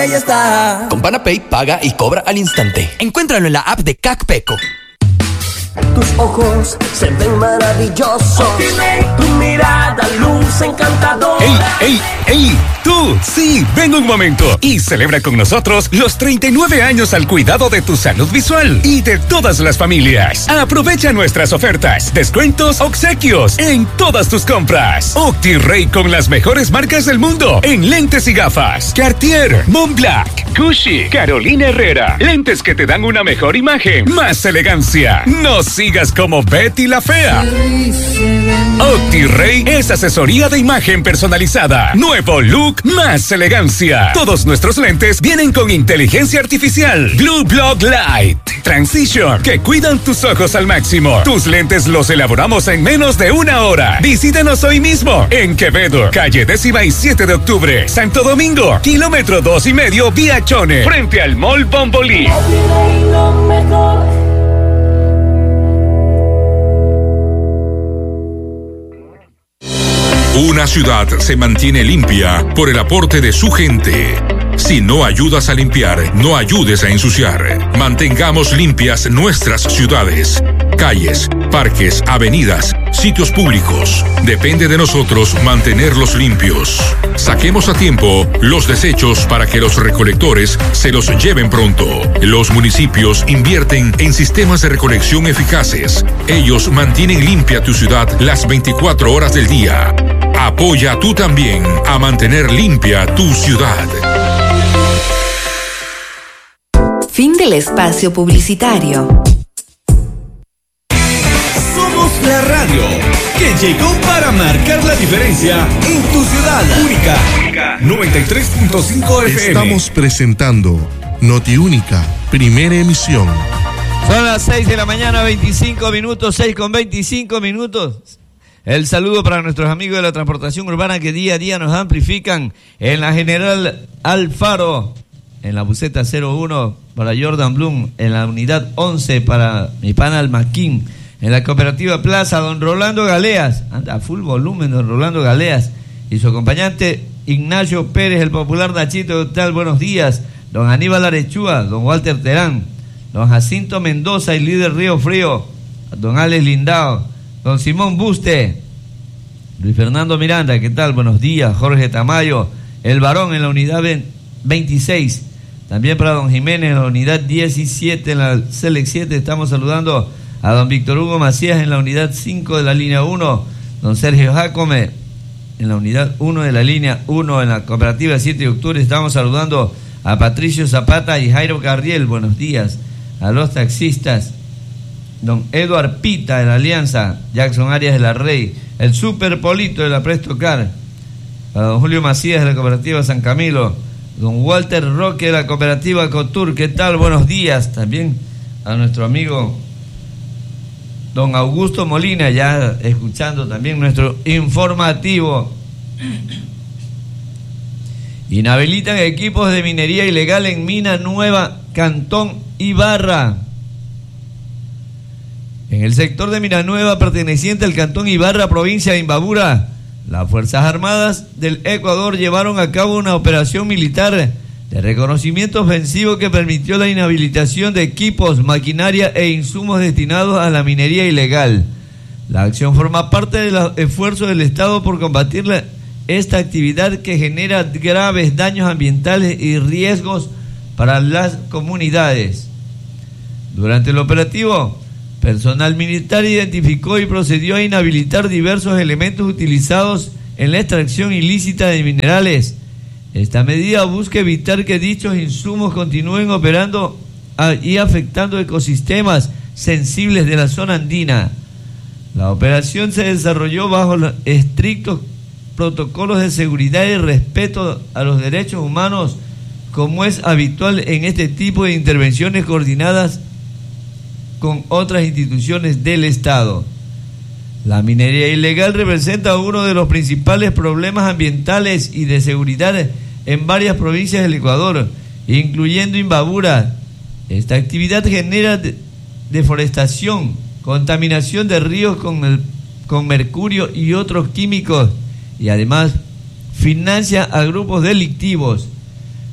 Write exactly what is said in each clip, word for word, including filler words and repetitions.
Ahí está. Con Panapay paga y cobra al instante. Encuéntralo en la app de CACPECO. Tus ojos se ven maravillosos. Tu mirada luce encantadora. ¡Ey, ey, ey! ¡Tú! Sí, ven un momento y celebra con nosotros los treinta y nueve años al cuidado de tu salud visual y de todas las familias. Aprovecha nuestras ofertas, descuentos, obsequios en todas tus compras. OptiRay con las mejores marcas del mundo en lentes y gafas. Cartier, Montblanc, Gucci, Carolina Herrera. Lentes que te dan una mejor imagen, más elegancia. No sigas como Betty la Fea. OptiRay es asesoría de imagen personalizada. Nuevo look, más elegancia. Todos nuestros lentes vienen con inteligencia artificial. Blue Block Light Transition, que cuidan tus ojos al máximo. Tus lentes los elaboramos en menos de una hora. Visítanos hoy mismo en Quevedo, calle décima y siete de octubre. Santo Domingo, kilómetro dos y medio vía Chone, frente al Mall Bombolí. Una ciudad se mantiene limpia por el aporte de su gente. Si no ayudas a limpiar, no ayudes a ensuciar. Mantengamos limpias nuestras ciudades, calles, parques, avenidas, sitios públicos. Depende de nosotros mantenerlos limpios. Saquemos a tiempo los desechos para que los recolectores se los lleven pronto. Los municipios invierten en sistemas de recolección eficaces. Ellos mantienen limpia tu ciudad las veinticuatro horas del día. Apoya tú también a mantener limpia tu ciudad. Fin del espacio publicitario. Somos la radio que llegó para marcar la diferencia en tu ciudad. Única, Única. noventa y tres punto cinco F M. Estamos presentando Noti Única, primera emisión. Son las seis de la mañana, veinticinco minutos, seis con veinticinco minutos. El saludo para nuestros amigos de la transportación urbana que día a día nos amplifican en la General Alfaro, en la buseta cero uno para Jordan Bloom, en la unidad once para mi pana Almaquín, en la cooperativa Plaza, don Rolando Galeas, anda a full volumen don Rolando Galeas, y su acompañante Ignacio Pérez, el popular Nachito, tal, buenos días, don Aníbal Arechúa, don Walter Terán, don Jacinto Mendoza y líder Río Frío, don Alex Lindao, don Simón Buste, Luis Fernando Miranda, ¿qué tal? Buenos días, Jorge Tamayo, el varón en la unidad veintiséis, también para don Jiménez en la unidad diecisiete, en la Select siete, estamos saludando a don Víctor Hugo Macías en la unidad cinco de la línea uno, don Sergio Jacome en la unidad uno de la línea uno, en la cooperativa siete de octubre, estamos saludando a Patricio Zapata y Jairo Carriel, buenos días, a los taxistas, don Eduard Pita de la Alianza, Jackson Arias de la Rey, el Super Polito de la Presto Car, para don Julio Macías de la cooperativa San Camilo, don Walter Roque de la cooperativa Cotur, ¿qué tal? Buenos días. También a nuestro amigo don Augusto Molina, ya escuchando también nuestro informativo. Inhabilitan equipos de minería ilegal en Mina Nueva, Cantón Ibarra. En el sector de Miranueva, perteneciente al Cantón Ibarra, provincia de Imbabura, las Fuerzas Armadas del Ecuador llevaron a cabo una operación militar de reconocimiento ofensivo que permitió la inhabilitación de equipos, maquinaria e insumos destinados a la minería ilegal. La acción forma parte de los esfuerzos del Estado por combatir la, esta actividad que genera graves daños ambientales y riesgos para las comunidades. Durante el operativo, personal militar identificó y procedió a inhabilitar diversos elementos utilizados en la extracción ilícita de minerales. Esta medida busca evitar que dichos insumos continúen operando y afectando ecosistemas sensibles de la zona andina. La operación se desarrolló bajo los estrictos protocolos de seguridad y respeto a los derechos humanos, como es habitual en este tipo de intervenciones coordinadas con otras instituciones del Estado. La minería ilegal representa uno de los principales problemas ambientales y de seguridad en varias provincias del Ecuador, incluyendo Imbabura. Esta actividad genera de- deforestación, contaminación de ríos con, el, con mercurio y otros químicos, y además financia a grupos delictivos.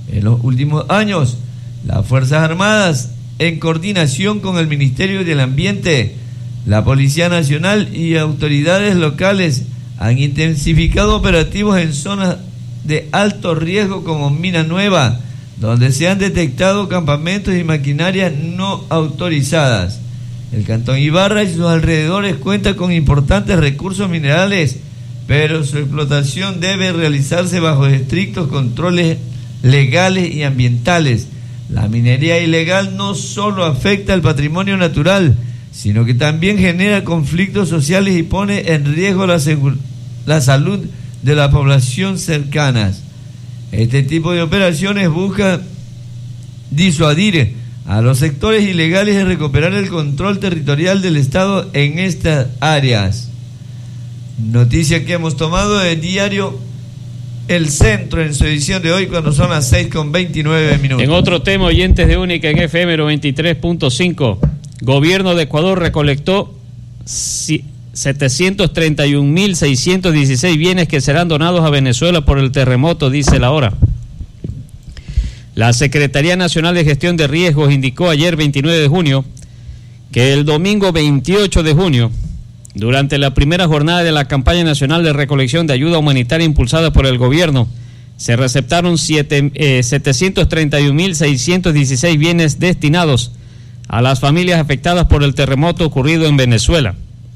En los últimos años, las Fuerzas Armadas, en coordinación con el Ministerio del Ambiente, la Policía Nacional y autoridades locales, han intensificado operativos en zonas de alto riesgo como Mina Nueva, donde se han detectado campamentos y maquinarias no autorizadas. El Cantón Ibarra y sus alrededores cuenta con importantes recursos minerales, pero su explotación debe realizarse bajo estrictos controles legales y ambientales. La minería ilegal no solo afecta al patrimonio natural, sino que también genera conflictos sociales y pone en riesgo la, segur- la salud de la población cercanas. Este tipo de operaciones busca disuadir a los sectores ilegales y recuperar el control territorial del Estado en estas áreas. Noticia que hemos tomado del diario El Centro en su edición de hoy, cuando son las seis con veintinueve minutos. En otro tema, oyentes de Única en F M noventa y tres punto cinco, Gobierno de Ecuador recolectó setecientos treinta y un mil seiscientos dieciséis bienes que serán donados a Venezuela por el terremoto, dice la hora. La Secretaría Nacional de Gestión de Riesgos indicó ayer veintinueve de junio que el domingo veintiocho de junio, durante la primera jornada de la campaña nacional de recolección de ayuda humanitaria impulsada por el gobierno, se receptaron eh, setecientos treinta y un mil seiscientos dieciséis bienes destinados a las familias afectadas por el terremoto ocurrido en Venezuela.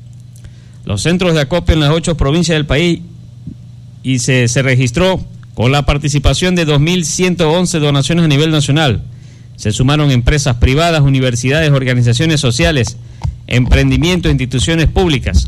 Los centros de acopio en las ocho provincias del país y se, se registró con la participación de dos mil ciento once donaciones a nivel nacional. Se sumaron empresas privadas, universidades, organizaciones sociales, emprendimientos e instituciones públicas.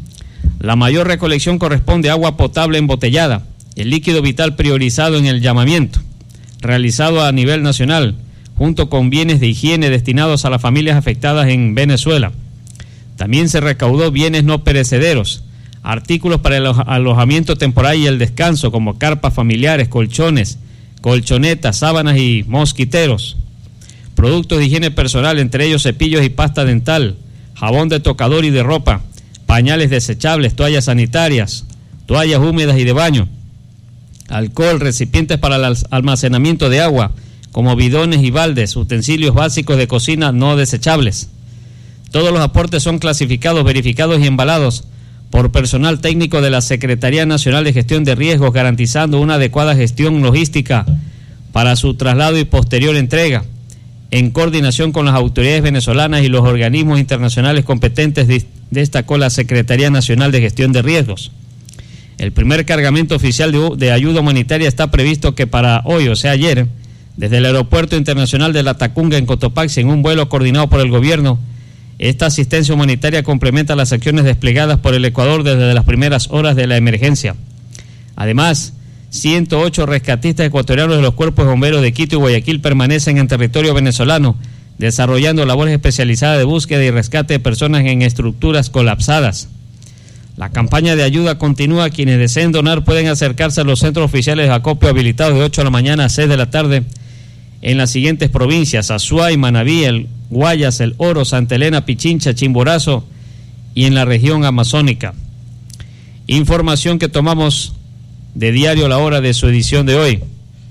La mayor recolección corresponde a agua potable embotellada, el líquido vital priorizado en el llamamiento, realizado a nivel nacional, junto con bienes de higiene destinados a las familias afectadas en Venezuela. También se recaudó bienes no perecederos, artículos para el alojamiento temporal y el descanso, como carpas familiares, colchones, colchonetas, sábanas y mosquiteros. Productos de higiene personal, entre ellos cepillos y pasta dental, jabón de tocador y de ropa, pañales desechables, toallas sanitarias, toallas húmedas y de baño, alcohol, recipientes para el almacenamiento de agua, como bidones y baldes, utensilios básicos de cocina no desechables. Todos los aportes son clasificados, verificados y embalados por personal técnico de la Secretaría Nacional de Gestión de Riesgos, garantizando una adecuada gestión logística para su traslado y posterior entrega, en coordinación con las autoridades venezolanas y los organismos internacionales competentes, destacó la Secretaría Nacional de Gestión de Riesgos. El primer cargamento oficial de, de ayuda humanitaria está previsto que para hoy, o sea ayer, desde el Aeropuerto Internacional de La Tacunga en Cotopaxi, en un vuelo coordinado por el gobierno. Esta asistencia humanitaria complementa las acciones desplegadas por el Ecuador desde las primeras horas de la emergencia. Además, ciento ocho rescatistas ecuatorianos de los cuerpos de bomberos de Quito y Guayaquil permanecen en territorio venezolano, desarrollando labores especializadas de búsqueda y rescate de personas en estructuras colapsadas. La campaña de ayuda continúa. Quienes deseen donar pueden acercarse a los centros oficiales de acopio habilitados de ocho de la mañana a seis de la tarde en las siguientes provincias: Azuay, Manabí, el Guayas, El Oro, Santa Elena, Pichincha, Chimborazo y en la región amazónica. Información que tomamos de Diario La Hora de su edición de hoy.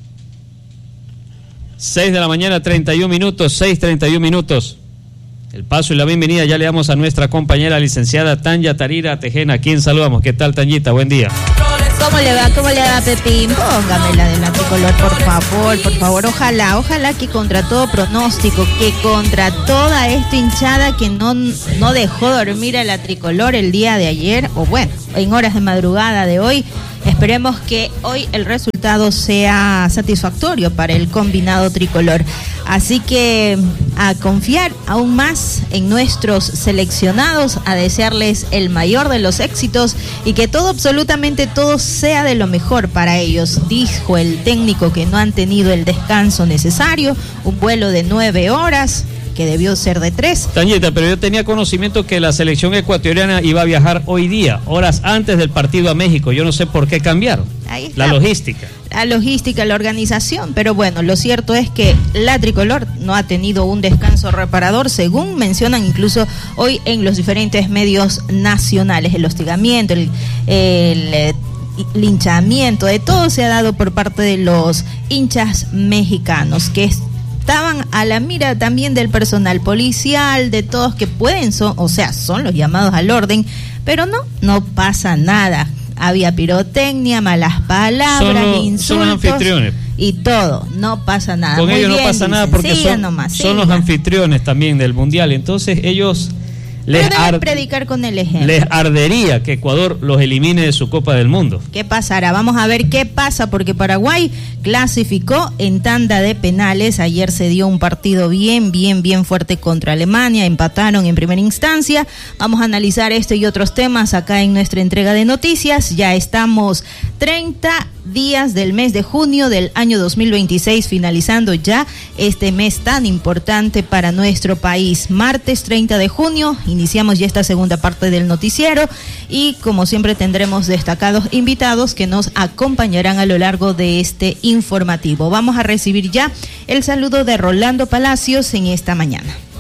seis de la mañana, treinta y un minutos, seis treinta y un minutos. El paso y la bienvenida ya le damos a nuestra compañera licenciada Tanya Tarira Tejena, a quien saludamos. ¿Qué tal, Tanyita? Buen día. ¿Cómo le va? ¿Cómo le va, Pepín? Póngame la de la tricolor, por favor, por favor. Ojalá, ojalá que contra todo pronóstico, que contra toda esta hinchada que no, no dejó dormir a la tricolor el día de ayer, o bueno, en horas de madrugada de hoy, esperemos que hoy el resultado sea satisfactorio para el combinado tricolor. Así que a confiar aún más en nuestros seleccionados, a desearles el mayor de los éxitos y que todo, absolutamente todo, sea de lo mejor para ellos. Dijo el técnico que no han tenido el descanso necesario, un vuelo de nueve horas que debió ser de tres. Tañeta, pero yo tenía conocimiento que la selección ecuatoriana iba a viajar hoy día, horas antes del partido a México. Yo no sé por qué cambiaron. Ahí está. La logística. La logística, la organización, pero bueno, lo cierto es que la tricolor no ha tenido un descanso reparador, según mencionan incluso hoy en los diferentes medios nacionales. El hostigamiento, el, el linchamiento, de todo se ha dado por parte de los hinchas mexicanos que estaban a la mira también del personal policial, de todos que pueden, son, o sea, son los llamados al orden, pero no, no pasa nada. Había pirotecnia, malas palabras, son los, insultos son los anfitriones. Y todo, no pasa nada. Con Muy ellos bien, no pasa dicen, nada porque siga son, nomás, son los anfitriones también del mundial. Entonces ellos les, ar- predicar con el ejemplo. les ardería que Ecuador los elimine de su Copa del Mundo. ¿Qué pasará? Vamos a ver qué pasa, porque Paraguay clasificó en tanda de penales. Ayer se dio un partido bien, bien, bien fuerte contra Alemania. Empataron en primera instancia. Vamos a analizar esto y otros temas acá en nuestra entrega de noticias. Ya estamos treinta días del mes de junio del año dos mil veintiséis, finalizando ya este mes tan importante para nuestro país. Martes treinta de junio, iniciamos ya esta segunda parte del noticiero y como siempre tendremos destacados invitados que nos acompañarán a lo largo de este informativo. Vamos a recibir ya el saludo de Rolando Palacios en esta mañana.